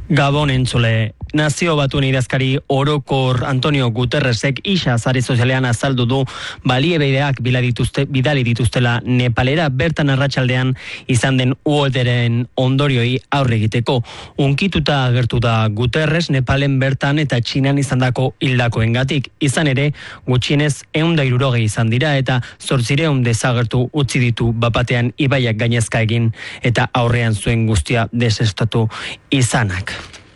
Gabon entzule, Nazio Batuen idazkari orokor Antonio Guterresek isa sare sozialean azaldu du baliabideak bidali dituztela Nepalera bertan arratsaldean izan den uholderen ondorioi aurre egiteko. Unkituta agertu da Guterres Nepalen bertan eta Txinan izandako hildakoengatik. Izan ere, gutxienez 160 izan dira eta 800 desagertu utzi ditu bapatean ibaiak gainezka egin eta aurrean zuen guztia desestatu izanak.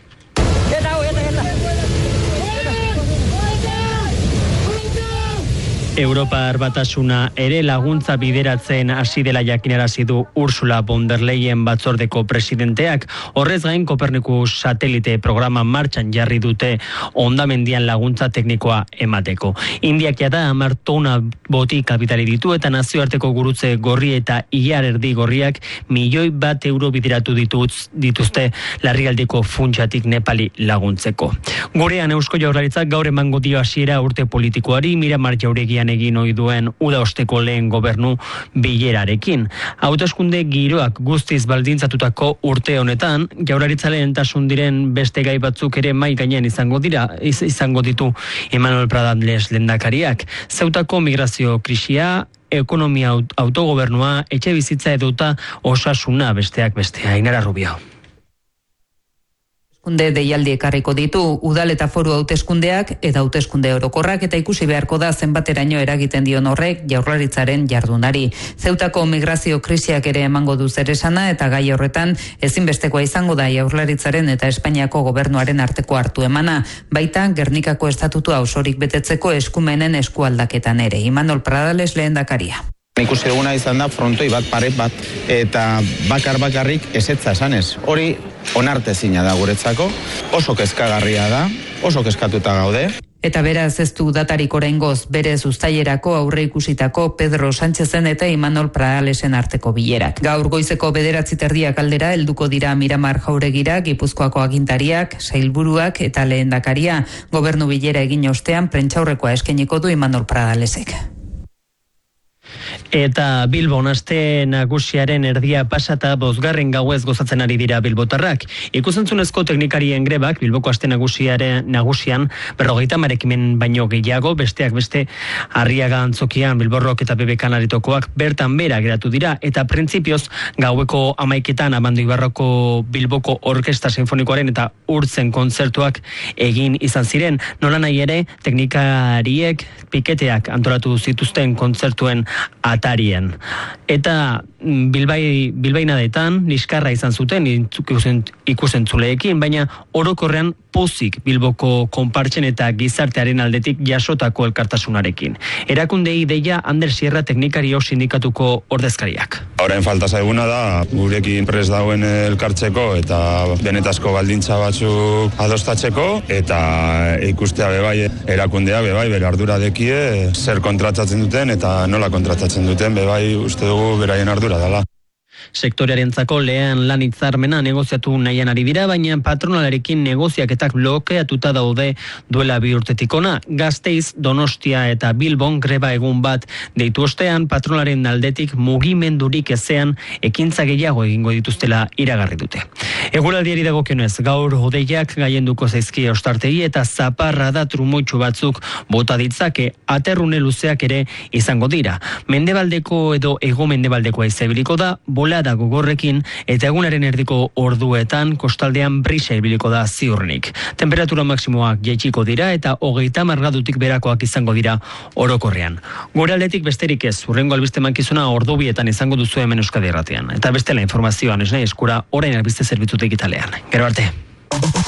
Europar Batasuna ere laguntza bideratzen hasi dela jakinarazi du Ursula von der Leyen batzordeko presidenteak. Horrez gain Kopernikus satelite programa martxan jarri dute hondamendian laguntza teknikoa emateko. Indiak jada 10 tona botika bidali ditu eta nazioarteko gurutze gorri eta ilar erdi gorriak €1.000.000 bideratu dituzte larrialdiko funtsatik Nepali laguntzeko. Gurean Eusko Jaurlaritzak gaur emango dio hasiera urte politikoari Miramar Jauregian egin ohi duen udaosteko lehen gobernu bilerarekin. Hauteskunde giroak guztiz baldintzatutako urte honetan, Jaurlaritza lehentasun diren beste gai batzuk ere mai gainean izango ditu Emmanuel Pradales lehendakariak. Zeutako migrazio krisia, ekonomia autogobernua, etxe bizitza edota osasuna besteak beste. Ainara Rubio. Deialdi ekarriko ditu udal eta foru hauteskundeak eta hauteskunde orokorrak eta ikusi beharko da zenbateraino eragiten dion horrek Jaurlaritzaren jardunari. Zeutako migrazio krisiak ere emango du zeresana eta gai horretan ezinbestekoa izango da Jaurlaritzaren eta Espainiako gobernuaren arteko hartu emana, baita Gernikako estatutua osorik betetzeko eskumenen eskualdaketan ere. Imanol Pradales lehendakaria. Ikusi duguna izan da frontoi bat, paret bat, eta bakarrik ezetza esanez. Hori onartezina da guretzako, oso kezkagarria da, oso kezkatuta gaude. Eta beraz ez du datarik oraingoz berez uztailerako aurre ikusitako Pedro Sánchezen eta Imanol Pradalesen arteko bilerak. Gaur goizeko 9:30 aldera helduko dira Miramar Jauregira Gipuzkoako agintariak, sailburuak eta lehendakaria. Gobernu bilera egin ostean prentsaurrekoa eskainiko du Imanol Pradalesek. Eta Bilbon aste nagusiaren erdia pasata 5. gauez gozatzen ari dira bilbotarrak. Ikusentzunezko teknikarien grebak Bilboko aste nagusian 50 ekimen baino gehiago, besteak beste Arriaga Antzokian, Bilborrok eta BBK Aretokoak bertan bera geratu dira eta printzipioz gaueko 11etan Amando Ibarroko Bilboko Orkestra Sinfonikoaren eta Urtzen kontzertuak egin izan ziren. Nolanahi ere, teknikariek piketeak antolatu zituzten kontzertuen atarien. Eta bilbainadetan liskarra izan zuten ikusentzuleekin, baina orokorrean pozik Bilboko konpartzen eta gizartearen aldetik jasotako elkartasunarekin. Erakundei deia Ander Sierra teknikario sindikatuko ordezkariak. Orain falta zaiguna da gurekin prest dauen elkartzeko eta benetazko baldintza batzuk adostatzeko eta ikustea bebai erakundea bebai bere ardura dekie zer kontratatzen duten eta nola kontratatzen duten bebai uste dugu beraien ardura dela. Sektorearentzako lehen lan hitzarmena negoziatu nahian ari dira, baina patronalarekin negoziaketak blokeatuta daude duela 2 urtetik ona. Gasteiz, Donostia eta Bilbon greba egun bat deitu ostean patronalaren aldetik mugimendurik ezean ekintza gehiago egingo dituztela iragarri dute. Eguraldiari dagokionez, gaur hodeiak gaienduko zaizkie ostartegi eta zaparrada trumoitsu batzuk bota ditzake, aterrune luzeak ere izango dira. Mendebaldeko edo hego-mendebaldeko haizebiliko da, bolada gogorrekin eta egunaren erdiko orduetan kostaldean brisa ibiliko da ziurrenik. Temperatura maksimoak jaitsiko dira eta 30 gradutik berakoak izango dira orokorrean. Gure aldetik besterik ez, hurrengo albiste mankizuna ordubietan izango duzu hemen Euskadi Irratian. Eta bestela informazioan esnai eskura orain albiste zerbitzu digitalean. Gero arte.